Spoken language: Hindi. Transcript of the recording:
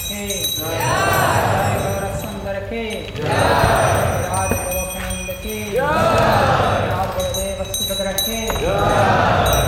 की जय गौर सुंदर की राज गोपनंद की राज गुरुदेव सुभद्रा की